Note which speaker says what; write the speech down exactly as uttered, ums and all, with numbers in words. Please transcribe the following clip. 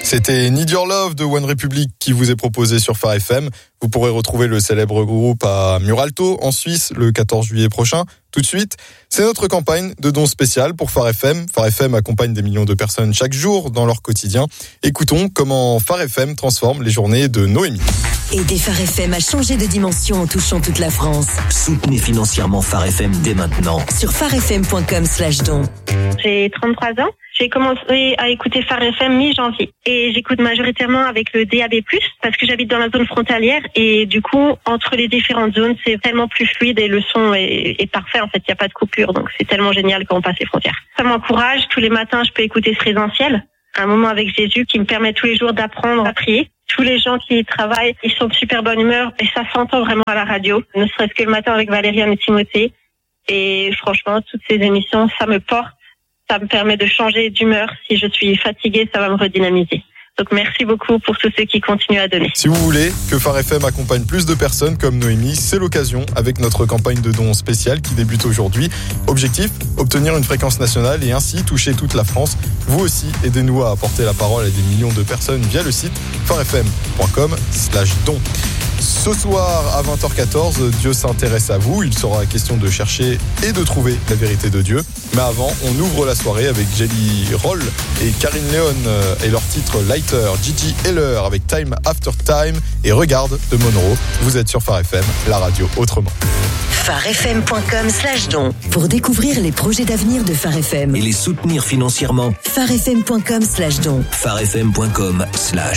Speaker 1: C'était Need Your Love de One Republic qui vous est proposé sur Phare F M. Vous pourrez retrouver le célèbre groupe à Muralto, en Suisse, le quatorze juillet prochain. Tout de suite, c'est notre campagne de dons spécial pour Phare F M. Phare F M accompagne des millions de personnes chaque jour dans leur quotidien. Écoutons comment Phare F M transforme les journées de Noémie.
Speaker 2: Aider Phare F M à changer de dimension en touchant toute la France.
Speaker 3: Soutenez financièrement Phare F M dès maintenant.
Speaker 2: Sur pharefm point com slash don.
Speaker 4: J'ai trente-trois ans. J'ai commencé à écouter Phare F M mi-janvier. Et j'écoute majoritairement avec le D A B plus, parce que j'habite dans la zone frontalière. Et du coup, entre les différentes zones, c'est tellement plus fluide et le son est, est parfait. En fait, il n'y a pas de coupure. Donc, c'est tellement génial quand on passe les frontières. Ça m'encourage. Tous les matins, je peux écouter ce Présentiel. Un moment avec Jésus qui me permet tous les jours d'apprendre à prier. Tous les gens qui y travaillent, ils sont de super bonne humeur et ça s'entend vraiment à la radio. Ne serait-ce que le matin avec Valériane et Timothée. Et franchement, toutes ces émissions, ça me porte. Ça me permet de changer d'humeur. Si je suis fatiguée, ça va me redynamiser. Donc merci beaucoup pour tous ceux qui continuent à donner.
Speaker 1: Si vous voulez que Phare F M accompagne plus de personnes comme Noémie, c'est l'occasion avec notre campagne de dons spéciale qui débute aujourd'hui. Objectif, obtenir une fréquence nationale et ainsi toucher toute la France. Vous aussi, aidez-nous à apporter la parole à des millions de personnes via le site pharefm point com slash don. Ce soir à vingt heures quatorze, Dieu s'intéresse à vous. Il sera question de chercher et de trouver la vérité de Dieu. Mais avant, on ouvre la soirée avec Jelly Roll et Karine Léon et leur titre Lighter, Gigi Heller avec Time After Time et Regarde de Monroe. Vous êtes sur Phare F M, la radio autrement.
Speaker 2: pharefm point com slash don. Pour découvrir les projets d'avenir de Phare F M
Speaker 3: et les soutenir financièrement.
Speaker 2: pharefm point com slash don.
Speaker 3: pharefm point com slash